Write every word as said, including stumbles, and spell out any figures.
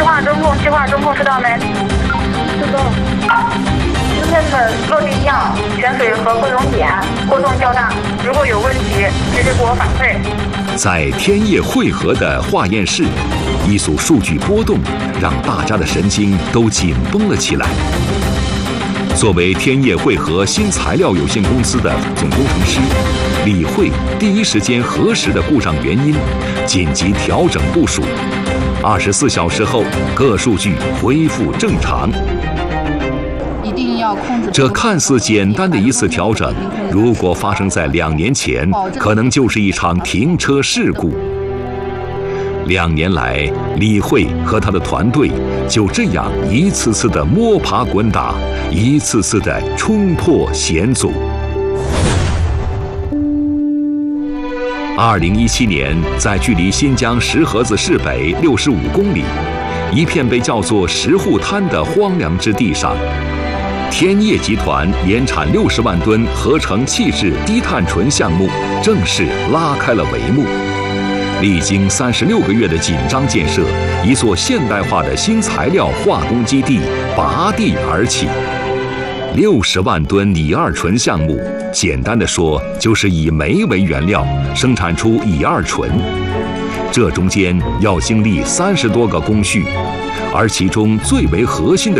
划中控，计划中控，收到没？ 收到。 今天的落地样、泉水和汇容点波动较大，如果有问题，随时给我反馈。 在天业汇合的化验室，一组数据波动让大家的神经都紧绷了起来。作为天业汇合新材料有限公司的总工程师，李慧第一时间核实了故障原因，紧急调整部署。二十四小时后，各数据恢复正常。 一定要控制。 这看似简单的一次调整，如果发生在两年前，可能就是一场停车事故。两年来，李慧和他的团队就这样一次次的摸爬滚打，一次次的冲破险阻。二零一七年，在距离新疆石河子市北六十五公里，一片被叫做石户滩的荒凉之地上，天业集团年产六十万吨合成气质低碳醇项目正式拉开了帷幕。历经三十六个月的紧张建设，一座现代化的新材料化工基地拔地而起。六十万吨乙二醇项目，简单的说，就是以煤为原料生产出乙二醇。这中间要经历三十多个工序，而其中最为核心的